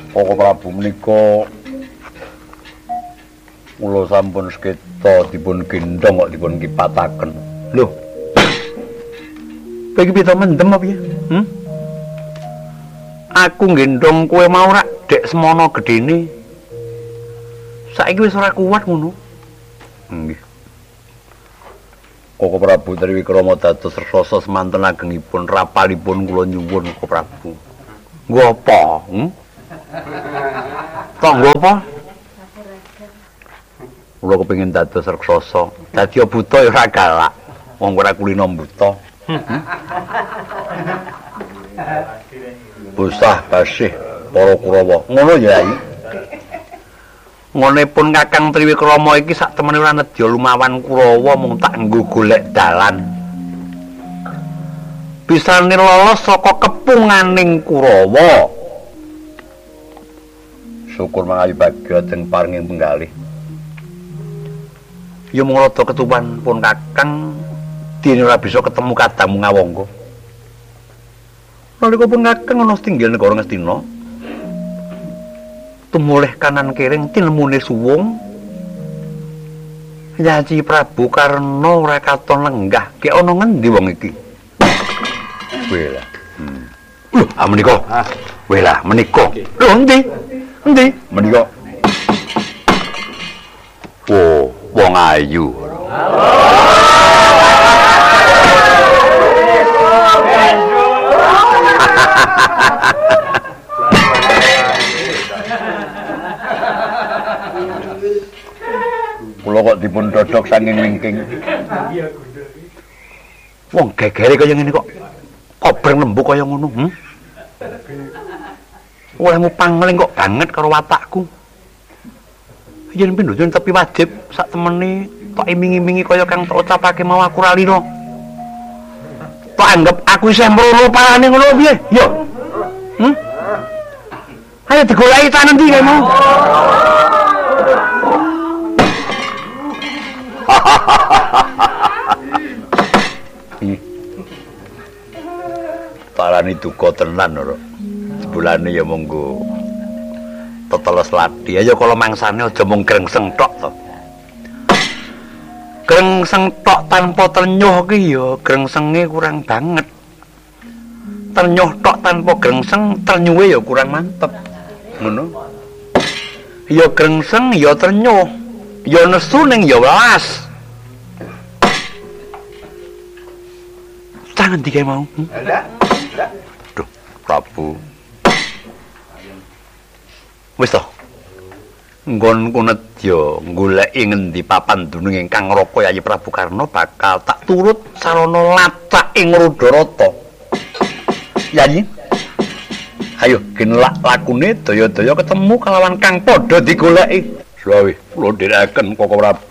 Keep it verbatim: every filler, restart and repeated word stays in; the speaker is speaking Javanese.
Koko Prabu menika kula sampun seketa dipun gendhong kok dipun kipataken. Lho. Kowe iki piye mendem apa ya? Hm? Aku gendhong kowe mau rak dek semono gedene. Saiki wis ora kuat ngono. Nggih. Koko Prabu Triwikrama dados reksasa semanten agengipun rapalipun kula nyuwun Koko Prabu. Nggo apa? Hm? Kok nggo apa? Kula kepengin dados reksasa. Dadi buta ya ora galak. Wong ora kulina buta. Bosah basih para Kurawa. Ngono ya, Ayi. Ngonepun Kakang Triwikrama iki sak temene ora nedya lumawan Kurawa mung tak nggo golek dalan. Bisane lolos saka kepunganing Kurawa. Syukur mangawi bagya den paringing penggalih. Ya mung rada ketuban pun Kakang dene ora bisa ketemu kadamu ngawangga. Nalika pun Kakang ana setinggil negara Ngastina. Tumulih kanan kiring tinemune suwung. Nyaci Prabu Karna ora katon lenggah. Ki ana ngendi wong iki? Weh lah. Hmm. Lho, ah menika. Weh lah menika. Lho endi? Endi? Menika. Oh, wong ayu. Kula kok dipun dodok saking wingking. Wong gegere kaya ngene kok. Kobreng lembu kaya ngono, hm? Olehmu pangling kok banget karo watakku. Yen pindho yen tapi wajib sak temene tok iming-imingi kaya kang tak ucapake mau aku ra lira. Tok anggap aku isih mrono parane ngono piye? Yo. Hm? Ayo digoleki ta nanti kae mau. Parani duka tenan ora. Sebulane ya monggo teteles ladi. Ayo kala mangsane aja mung grengseng tok to. Grengseng tok tanpa ternyuh ki ya grengsenge kurang banget. Ternyuh tok tanpa grengseng, ternyuhe ya kurang mantep. Ngono. Ya grengseng ya ternyuh. Ya nesu ning ya welas. Tangan digawe mau. Hmm? Duh, Prabu. Wis to. Nggonku nedya goleki ngendi papan dunung ingkang Raka Yayi Prabu Karna bakal tak turut sarana lacak ing Rudarata. Yayi. Ayo ginlak lakune daya-daya ketemu kalawan kang padha digoleki. Suwi, kula nderekaken Koko Prabu.